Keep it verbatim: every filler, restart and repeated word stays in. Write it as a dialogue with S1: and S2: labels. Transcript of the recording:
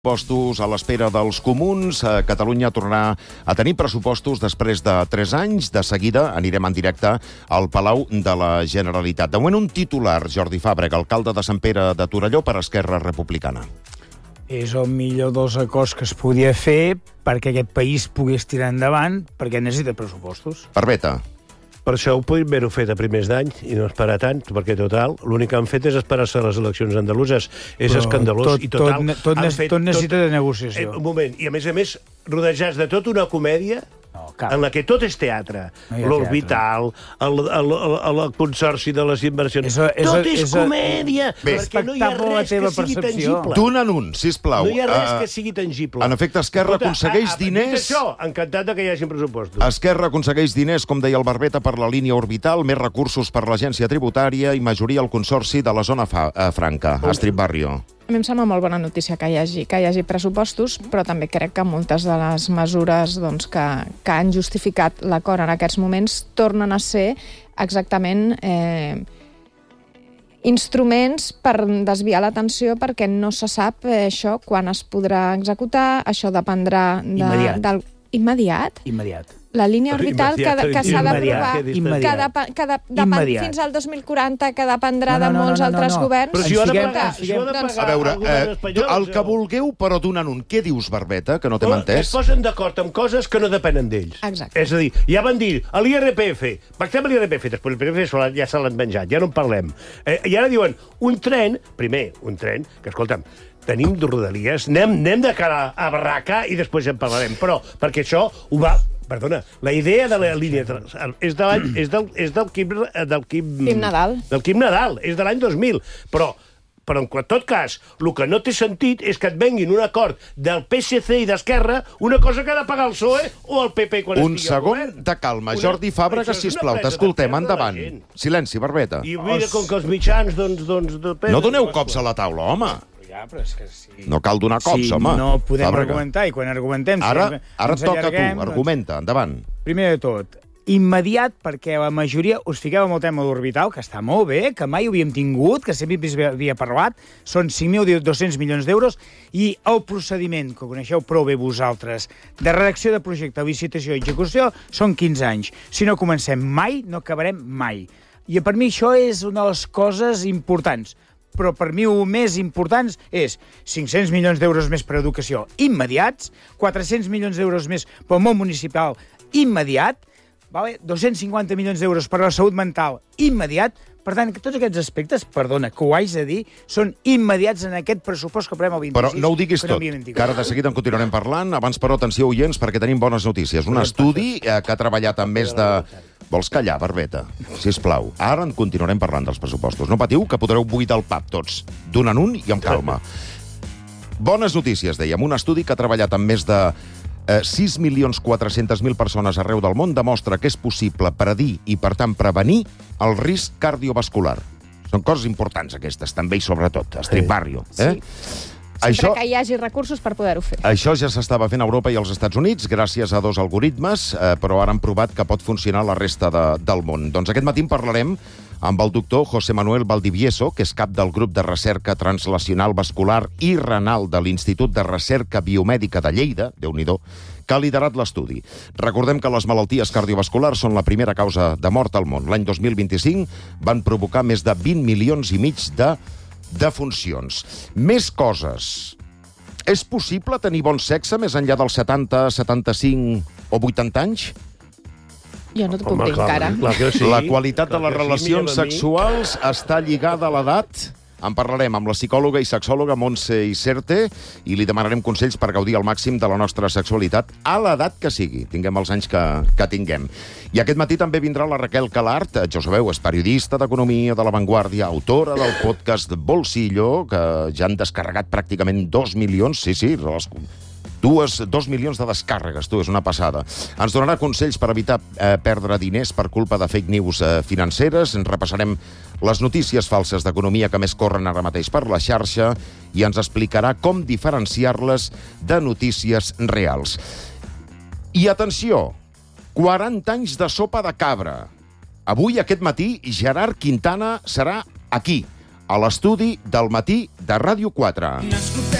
S1: Pressupostos a l'espera dels comuns. Catalunya tornarà a tenir pressupostos després de tres anys. De seguida anirem en directe al Palau de la Generalitat. De moment un titular, Jordi Fàbrega, alcalde de Sant Pere de Torelló per Esquerra Republicana.
S2: És el millor dels acords que es podia fer perquè aquest país pogués tirar endavant, perquè necessita pressupostos.
S1: Barbeta.
S3: Per això ho podem haver-ho fet a primers d'any i no esperar tant, perquè total, l'únic que han fet és esperar-se a les eleccions andaluses. És
S2: Però
S3: escandalós
S2: tot,
S3: i total...
S2: Tot, tot,
S3: fet,
S2: tot necessita
S3: tot,
S2: de negociació.
S3: Eh, un moment, i a més a més, rodejats de tota una comèdia
S2: No, cap.
S3: en la que tot és teatre.
S2: No hi ha
S3: L'Orbital, el, el, el, el, el Consorci de les Inversions...
S2: Eso- eso-
S3: tot és
S2: eso-
S3: comèdia,
S1: Bé.
S3: perquè no hi ha
S2: Respectable la
S3: res que
S2: teva
S3: sigui
S2: percepció.
S3: tangible.
S1: D'un en un, sisplau.
S3: No hi ha res
S1: Eh,
S3: que sigui tangible.
S1: en efecte, Esquerra aconsegueix
S3: a- a-
S1: diners-
S3: Dit això, encantat de que hi hagi pressupostos.
S1: Esquerra aconsegueix diners, com deia el Barbeta, per la línia Orbital, més recursos per l'agència tributària i majoria al Consorci de la zona fa, eh, franca, Astrid Barrio.
S4: A mi em sembla molt bona notícia que hi hagi, que hi hagi pressupostos, però també crec que moltes de les mesures doncs, que, que han justificat l'acord en aquests moments tornen a ser exactament eh, instruments per desviar l'atenció perquè no se sap eh, això quan es podrà executar, això dependrà de,
S2: Immediat.
S4: del... Immediat?
S2: Immediat.
S4: La línia orbital que,
S3: Immediat,
S4: que s'ha
S3: immediat,
S4: d'aprovar,
S3: què dius?
S4: que,
S2: Immediat.
S4: de, que de, depèn
S2: Immediat.
S4: fins al dos mil quaranta, que dependrà
S2: No, no,
S4: de
S2: no,
S4: molts
S2: no, no,
S4: altres
S2: no.
S4: governs.
S3: Però si ho ha de
S2: Siguem-
S3: pagar,
S2: siguem-
S3: si ho ha de
S4: doncs-
S3: pagar
S1: A veure,
S3: el govern
S1: eh,
S3: espanyol,
S1: el que
S3: o-
S1: vulgueu, però d'un en un. Què dius, Barbeta, que no t'hem
S3: Bueno,
S1: entès?
S3: Es posen d'acord amb coses que no depenen d'ells.
S4: Exacte.
S3: És a dir, ja van dir, a l'I R P F, pactem l'I R P F, després l'I R P F ja se l'han menjat, ja no en parlem. Eh, I ara diuen, un tren, primer, un tren, que escolta'm, tenim de rodalies, anem, anem de cara a barraca i després en parlarem. Però, perquè això ho va... Perdona, la idea de la línia és, de l'any, és del, és del Quim... Del Quim,
S4: Quim Nadal.
S3: Del Quim Nadal, és de l'any dos mil. Però, però en tot cas, el que no té sentit és que et venguin un acord del P S C i d'Esquerra, una cosa que ha de pagar el P S O E o el P P quan
S1: Un
S3: estigui al
S1: segon
S3: govern.
S1: de calma.
S3: Una-
S1: Jordi Fàbrega,
S3: Això és una
S1: sisplau,
S3: presa de
S1: t'escoltem,
S3: pèl de la
S1: endavant.
S3: gent.
S1: Silenci, Barbeta.
S3: I mira, com que els mitjans, doncs... doncs de pes,
S1: No doneu cops a la taula, home.
S2: Ja, però és que sí.
S1: No cal donar cops,
S2: sí,
S1: home.
S2: no podem
S1: Fàbrega.
S2: argumentar, i quan argumentem...
S1: Ara,
S2: si
S1: ara
S2: ens
S1: et toca a tu,
S2: allarguem,
S1: argumenta, endavant.
S2: Doncs, primer de tot, immediat, perquè la majoria... Us fiqueu amb el tema d'Orbital, que està molt bé, que mai ho havíem tingut, que sempre havia parlat, són cinc mil dos-cents milions d'euros, i el procediment, que coneixeu prou bé vosaltres, de redacció de projecte, licitació i execució, són quinze anys. Si no comencem mai, no acabarem mai. I per mi això és una de les coses importants. Però per mi el més important és cinc-cents milions d'euros més per a educació immediats, quatre-cents milions d'euros més pel món municipal immediat, vale? dos-cents cinquanta milions d'euros per a la salut mental immediat. Per tant, que tots aquests aspectes, perdona, que ho haig de dir, són immediats en aquest pressupost que aprenem el vint-i-sis.
S1: Però no ho diguis
S2: que
S1: tot,
S2: no havíem
S1: que ara de seguida en continuarem parlant. Abans, però, atenció, oients, perquè tenim bones notícies. Un estudi eh, que ha treballat amb més de... Vols callar, Barbeta? Sisplau. Ara en continuarem parlant dels pressupostos. No patiu, que podreu buidar el pap tots, d'un en un i amb calma. Bones notícies, dèiem. Un estudi que ha treballat amb més de eh, sis milions quatre-cents mil persones arreu del món demostra que és possible predir i, per tant, prevenir el risc cardiovascular. Són coses importants, aquestes, també i sobretot. Astrid Barrio. Eh?
S4: Sí.
S1: Això,
S4: Sempre que hi hagi recursos per poder-ho fer.
S1: això ja s'estava fent a Europa i als Estats Units gràcies a dos algoritmes, eh, però ara han provat que pot funcionar a la resta de, del món. Doncs aquest matí en parlarem amb el doctor José Manuel Valdivieso, que és cap del grup de recerca translacional vascular i renal de l'Institut de Recerca Biomèdica de Lleida, Déu-n'hi-do, que ha liderat l'estudi. Recordem que les malalties cardiovasculars són la primera causa de mort al món. L'any dos mil vint-i-cinc van provocar més de vint milions i mig de defuncions. Més coses. És possible tenir bon sexe més enllà dels setanta, setanta-cinc o vuitanta anys?
S4: Jo no t'ho puc
S3: Home,
S4: dir
S3: clar,
S4: encara.
S3: clar que sí.
S1: La qualitat de
S3: Clar
S1: les
S3: que sí,
S1: relacions
S3: mira, a mi.
S1: sexuals està lligada a l'edat? En parlarem amb la psicòloga i sexòloga Montse Iserte i li demanarem consells per gaudir al màxim de la nostra sexualitat a l'edat que sigui, tinguem els anys que, que tinguem. I aquest matí també vindrà la Raquel Calart, ja ho sabeu, és periodista d'Economia de La Vanguardia, autora del podcast Bolsillo, que ja han descarregat pràcticament dos milions, sí, sí, les... Dues, dos milions de descàrregues, tu, és una passada. Ens donarà consells per evitar eh, perdre diners per culpa de fake news eh, financeres. Ens repassarem les notícies falses d'economia que més corren ara mateix per la xarxa i ens explicarà com diferenciar-les de notícies reals. I atenció, quaranta anys de sopa de cabra. Avui, aquest matí, Gerard Quintana serà aquí, a l'estudi del Matí de Ràdio quatre.